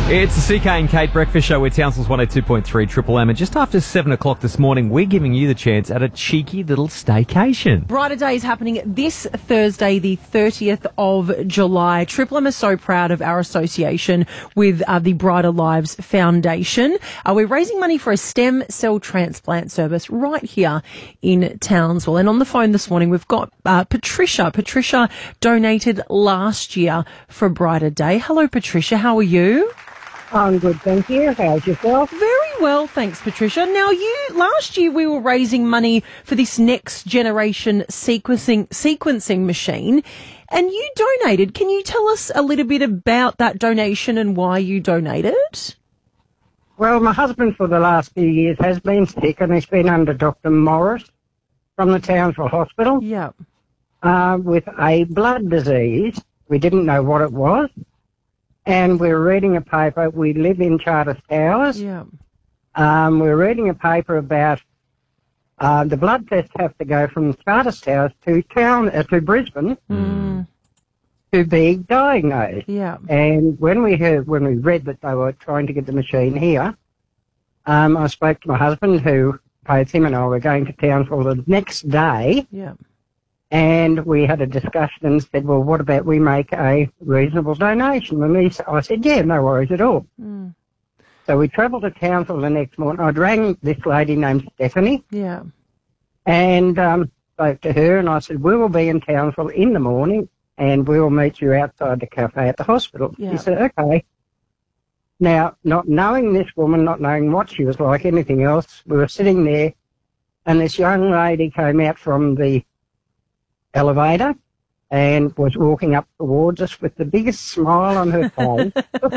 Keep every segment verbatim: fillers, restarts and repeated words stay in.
It's the C K and Kate Breakfast Show with Townsville's one oh two point three Triple M. And just after seven o'clock this morning, we're giving you the chance at a cheeky little staycation. Brighter Day is happening this Thursday, the thirtieth of July. Triple M is so proud of our association with uh, the Brighter Lives Foundation. Uh, we're raising money for a stem cell transplant service right here in Townsville. And on the phone this morning, we've got uh, Patricia. Patricia donated last year for Brighter Day. Hello, Patricia. How are you? I'm good, thank you. How's yourself? Very well, thanks, Patricia. Now, you last year we were raising money for this next generation sequencing sequencing machine, and you donated. Can you tell us a little bit about that donation and why you donated? Well, my husband for the last few years has been sick, and he's been under Doctor Morris from the Townsville Hospital. Yeah. Uh, with a blood disease. We didn't know what it was. And we're reading a paper. We live in Charters Towers. Yeah. Um, we're reading a paper about uh, the blood tests have to go from Charters Towers to town uh, to Brisbane Mm. to be diagnosed. Yeah. And when we heard, when we read that they were trying to get the machine here, um, I spoke to my husband, who both him and I were going to Townsville the next day. Yeah. And we had a discussion and said, well, what about we make a reasonable donation? And he, I said, yeah, no worries at all. Mm. So we travelled to Townsville the next morning. I'd rang this lady named Stephanie Yeah. and um, spoke to her, and I said, we will be in Townsville in the morning and we will meet you outside the cafe at the hospital. Yeah. She said, okay. Now, not knowing this woman, not knowing what she was like, anything else, we were sitting there and this young lady came out from the elevator and was walking up towards us with the biggest smile on her face.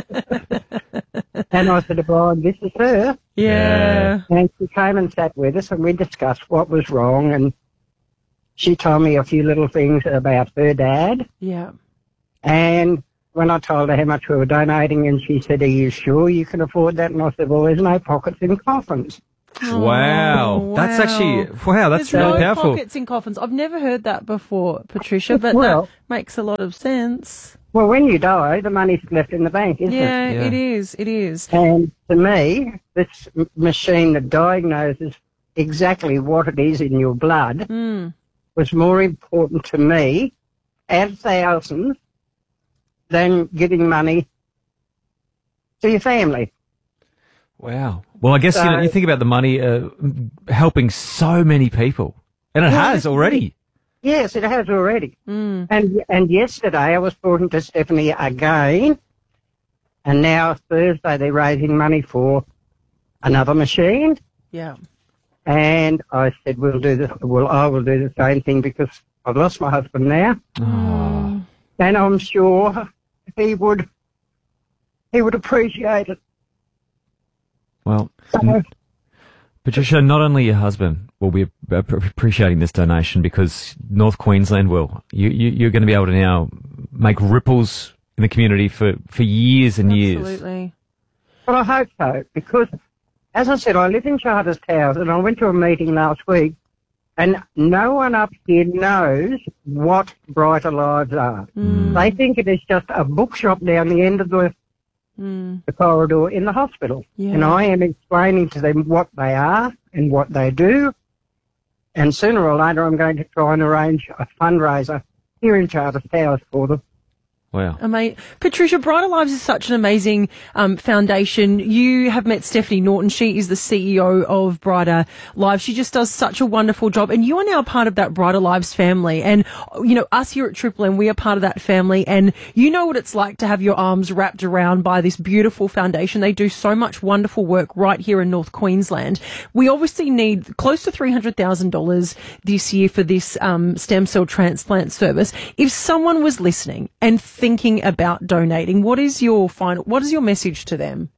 And I said to Brian, this is her. Yeah. And she came and sat with us and we discussed what was wrong, and she told me a few little things about her dad. Yeah. And when I told her how much we were donating, and she said, are you sure you can afford that? And I said, well, there's no pockets in coffins. Wow. Oh, That's wow. actually, wow, that's There's really no powerful. pockets in coffins. I've never heard that before, Patricia, but Well- that makes a lot of sense. Well, when you die, the money's left in the bank, isn't Yeah, it? Yeah. it is. It is. And to me, this m- machine that diagnoses exactly what it is in your blood Mm. was more important to me and thousands than giving money to your family. Wow. Well, I guess, you know, So- you think about the money uh, helping so many people. And it Well, has this- already. Yes, it has already. Mm. And and yesterday I was talking to Stephanie again, and now Thursday they're raising money for another machine. Yeah. And I said, we'll do this. Well, I will do the same thing because I've lost my husband now, Oh. and I'm sure he would he would appreciate it. Well, So, n- Patricia, not only your husband will be ap- appreciating this donation, because North Queensland will. You, you, you're going to be able to now make ripples in the community for, for years and years. Absolutely. but I hope so, because as I said, I live in Charters Towers, and I went to a meeting last week, and no one up here knows what Brighter Lives are. Mm. They think it is just a bookshop down the end of the Mm. the corridor in the hospital. Yeah. And I am explaining to them what they are and what they do. And sooner or later, I'm going to try and arrange a fundraiser here in Charters Towers for them. Wow. Ama- Patricia, Brighter Lives is such an amazing um, foundation. You have met Stephanie Norton. She is the C E O of Brighter Lives. She just does such a wonderful job. And you are now part of that Brighter Lives family. And, you know, us here at Triple M, we are part of that family. And you know what it's like to have your arms wrapped around by this beautiful foundation. They do so much wonderful work right here in North Queensland. We obviously need close to three hundred thousand dollars this year for this um, stem cell transplant service. If someone was listening and thinking about donating, what is your final, what is your message to them?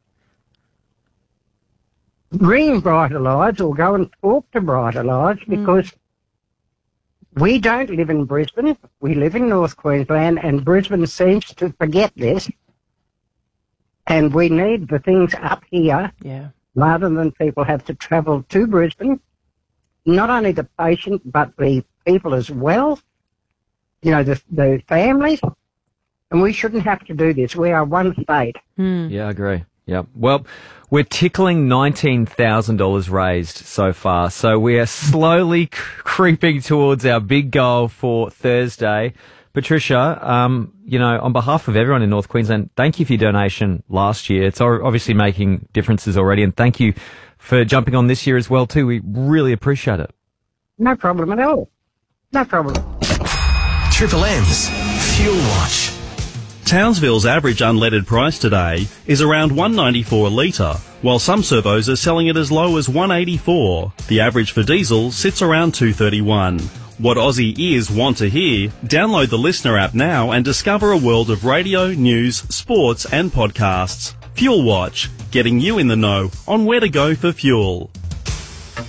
Ring Brighter Lives or go and talk to Brighter Lives, because we don't live in Brisbane. We live in North Queensland, and Brisbane seems to forget this. And we need the things up here Yeah. rather than people have to travel to Brisbane. Not only the patient, but the people as well. You know, the, the families. And we shouldn't have to do this. We are one state. Mm. Yeah, I agree. Yeah. Well, we're tickling nineteen thousand dollars raised so far. So we are slowly c- creeping towards our big goal for Thursday. Patricia, um, you know, on behalf of everyone in North Queensland, thank you for your donation last year. It's obviously making differences already. And thank you for jumping on this year as well, too. We really appreciate it. No problem at all. No problem. Triple M's Fuel Watch. Townsville's average unleaded price today is around one ninety-four a litre, while some servos are selling it as low as one eighty-four. The average for diesel sits around two thirty-one. What Aussie ears want to hear? Download the Listener app now and discover a world of radio, news, sports and podcasts. Fuel Watch, getting you in the know on where to go for fuel.